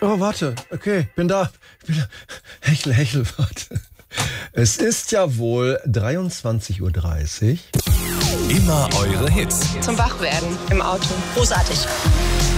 Oh, warte. Okay, bin da. Hechel, warte. Es ist ja wohl 23:30 Uhr. Immer eure Hits. Zum Wachwerden im Auto. Großartig.